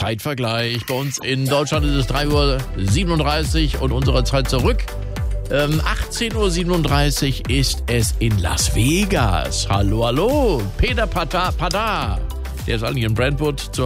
Zeitvergleich. Bei uns in Deutschland ist es 3:37 Uhr und unsere Zeit zurück. 18:37 Uhr ist es in Las Vegas. Hallo, hallo, Peter Pada. Der ist eigentlich in Brentwood zu